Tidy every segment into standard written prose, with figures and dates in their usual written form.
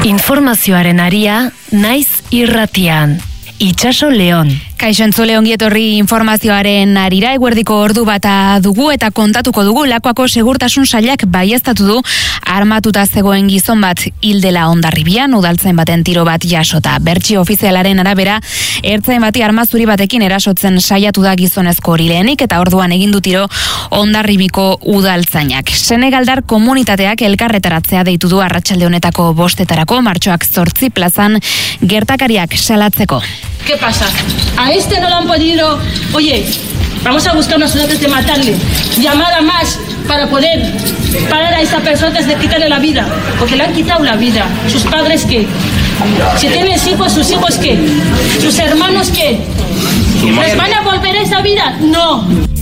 Informazioaren aria, naiz irratian. Itxaso Leon. Kaixo entzule ongi etorri informazioaren arira, eguerdiko ordu bata dugu eta kontatuko dugu Lakuako segurtasun sailak baieztatu du armatuta zegoen gizon bat hil dela Hondarribian, udaltzain baten tiro bat jasota. Bertsio ofizialaren arabera, ertzain bati arma zuri batekin erasotzen saiatu da gizonezko hori lehenik eta orduan egin du tiro Hondarribiko udaltzainak. Senegaldar komunitateak elkarretaratzea deitu du arratsalde honetako 5:00 martxoak 8 plazan gertakariak salatzeko. ¿Qué pasa? A este no lo han podido... Oye, vamos a buscar unas opciones de matarle. Llamar a más para poder parar a esa persona antes de quitarle la vida. Porque le han quitado la vida. ¿Sus padres qué? Si tienes hijos, ¿sus hijos qué? ¿Sus hermanos qué? ¿Les van a volver esa vida? No.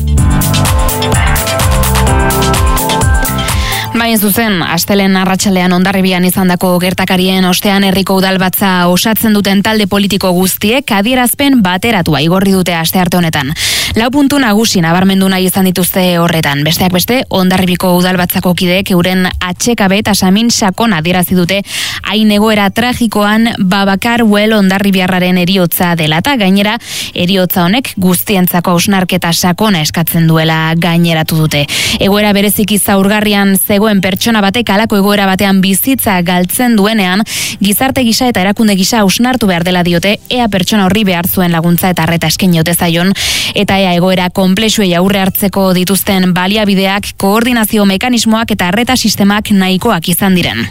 Baina zuzen, astelen arratsaldean Hondarribian izandako gertakarien ostean herriko udalbatza osatzen duten talde politiko guztiek adierazpen bateratua igorri dute astearte honetan. 4 puntu nagusi nabarmendu nahi izan dituzte horretan. Besteak beste, Hondarribiko udalbatzako kideek euren atsekabe eta samin sakon adierazi dute hain egoera tragikoan Babakar Well Hondarribiarraren heriotza dela eta gainera heriotza honek guztientzako hausnarketa sakona eskatzen duela gaineratu dute. Egoera bereziki zaurgarrian zegoen pertsona batek halako egoera batean bizitza galtzen duenean, gizarte gisa eta erakunde gisa hausnartu behar dela diote, ea pertsona horri behar zuen laguntza eta arreta eskaini ote zaion, eta ea egoera konplexuei aurre hartzeko dituzten baliabideak, koordinazio mekanismoak eta arreta sistemak nahikoak izan diren.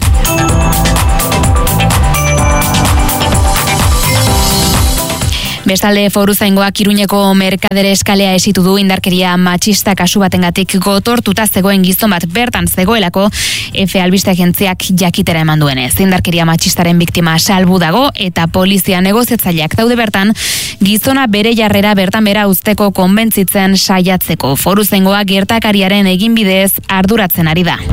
Bestalde, Foruzaingoak Iruñeko merkadere eskalea esitu du indarkeria matxista kasu batengatik gotortuta zegoen gizon bat bertan zegoelako Efe albiste agentziak jakitera eman duenez. Indarkeria matxistaren biktima salbu dago eta polizia negoziatzaileak daude bertan gizona bere jarrera bertan bera uzteko konbentzitzen saiatzeko. Foruzaingoa gertakariaren eginbidez arduratzen ari da.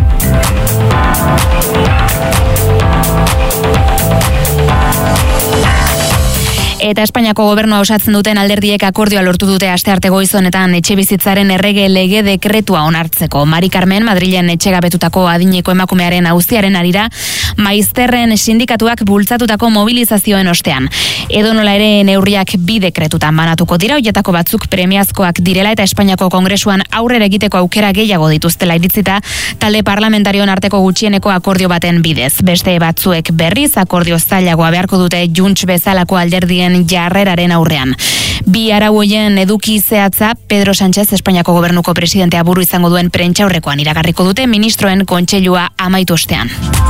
Eta Espainiako gobernua osatzen duten alderdiek akordioa lortu dute astearte goiz honetan etxebizitzaren errege lege dekretua onartzeko. Mari Carmen, Madrilen etxegabetutako adineko emakumearen auziaren arira, maizterren sindikatuak bultzatutako mobilizazioen ostean. Edonola ere neurriak 2 dekretutan banatuko dira, hoietako batzuk premiazkoak direla eta Espainiako Kongresuan aurrera egiteko aukera gehiago dituztela iritzita, talde parlamentarioen arteko gutxieneko akordio baten bidez. Beste batzuek berriz akordio zailagoa beharko dute Junts bezalako alderdien jarreraren aurrean. 2 arau hoien eduki zehatza Pedro Sánchez Espainiako gobernuko presidentea buru izango duen prentsaurrekoan iragarriko dute ministroen kontseilua amaitu ostean.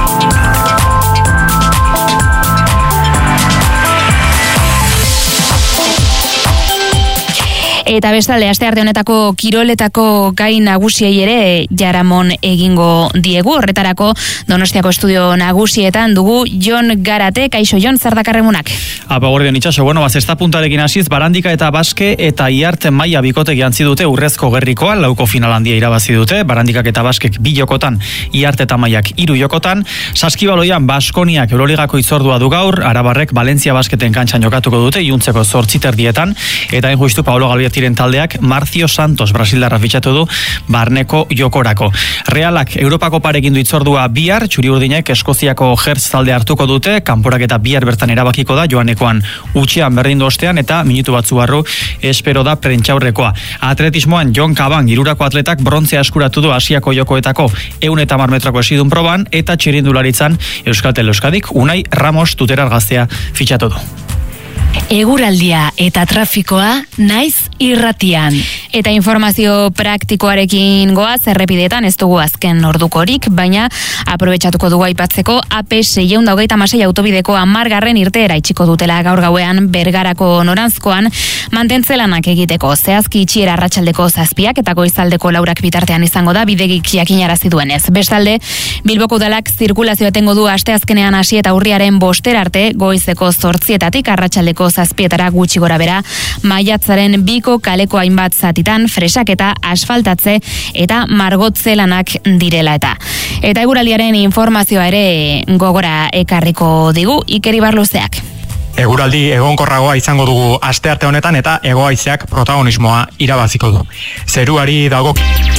Eta bestalde, astearte honetako kiroletako gai nagusiei ere jaramon egingo diegu. Horretarako Donostiako estudio nagusietan dugu Jon Garate. Kaixo Jon, zer dakarremunak? Gordion itxaso, zesta puntarekin hasiz, Barandika eta Baske eta Iarte maila bikotek jantzi dute Urrezko Gerrikoa, 4 final handia irabazi dute, Barandikak eta Baskek 2 jokotan, Iarte eta mailak 3 jokotan, Saskibaloian Baskoniak Euroligako itzordua du gaur, Arabarrek Valentzia Basketen kantxan jokatuko dute, iluntzeko 8:30, eta justu Paolo Galbiatiren taldeak Marcio Santos Brasildarra fitxatu du barneko jokorako. Realak Europako parekin du itzordua bihar, txuri-urdinek Eskoziako Hertz talde hartuko dute, kanporak eta bihar bertan erabakiko da, Joanekoan utxean berdindu ostean eta minutu batzu barru espero da prentxaurrekoa. Atletismoan Jon Kaban, Irurako atletak brontzea eskuratu du Asiako jokoetako 110 metroko esidun proban eta txirindularitzan Euskaltel Euskadik Unai Ramos Tuterar gaztea fitxatu du. Eguraldia eta trafikoa naiz irratian. Eta informazio praktikoarekin goaz, errepideetan ez dugu azken ordukorik, baina aprobetxatuko dugu aipatzeko AP 626 autobideko 10. irteera itxiko dutela gaur gauean Bergarako noranzkoan mantentzelanak egiteko. Zehazki itxiera arratsaldeko 7 eta goizaldeko 4 bitartean izango da bidegik jakinarazi duenez. Bestalde, Bilboko udalak zirkulazio etengo du asteazkenean hasi eta urriaren 5 arte, goizeko 8 arratsaldeko 7 gutxi gora bera, Maiatzaren 2ko kaleko hainbat zatitan fresaketa, asfaltatze eta margotze lanak direla eta. Eta eguraldiaren informazioa ere gogora ekarriko digu Iker Ibarluzeak. Eguraldi egonkorragoa izango dugu astearte honetan eta hego haizeak protagonismoa irabaziko du. Zeruari dago